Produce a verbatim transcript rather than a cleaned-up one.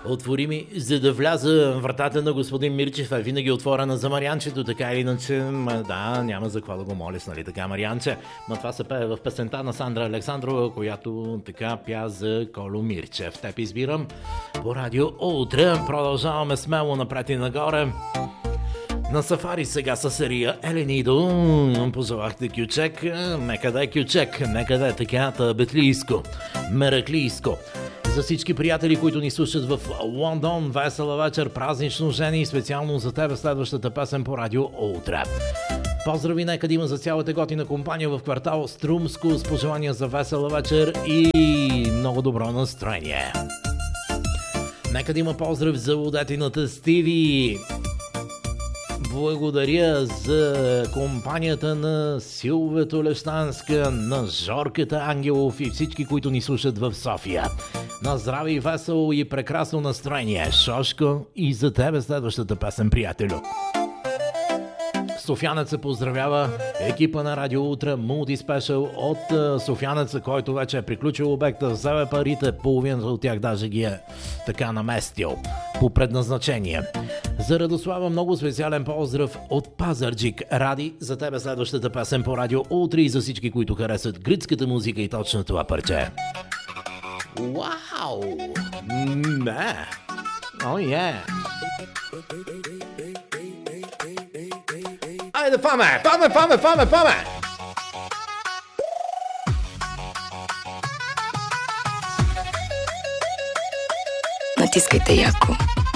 Отвори ми, за да вляза в вратата на господин Мирчев, е винаги отворена за Марианчето, така или иначе, ма, да, няма за какво да го молиш, нали така, Марианче? Но това се пее в песента на Сандра Александрова, която така пя за Коло Мирчев. Теб избирам по радио утре. Продължаваме смело напред и нагоре. На сафари сега са серия Еленидо. Пожелахте кючек. Нека да е кючек. Нека да е така бетлийско, мераклийско. За всички приятели, които ни слушат в Лондон, весела вечер, празнично жени и специално за тебе следващата песен по радио утре. Поздрави нека да има за цялата готина компания в квартал Струмско с пожелания за весела вечер и много добро настроение. Нека да има поздрав за лудетината Стиви. Благодаря за компанията на Силвето Лещанска, на Жорката Ангелов и всички, които ни слушат в София. На здраве и весело и прекрасно настроение, Шошко, и за тебе следващата песен, приятелю. Софиянец се поздравява екипа на Радио Утре Мултиспешъл от Софиянеца, който вече е приключил обекта, вземе парите, половината от тях даже ги е така наместил по предназначение. За Радослава много специален поздрав от Пазарджик. Ради, за тебе следващата песен по Радио Утре и за всички, които харесват гръцката музика и точно това парче. Вау! Не! О, е! Айде, фаме! Фаме, фаме, фаме, фаме! Натискайте яко.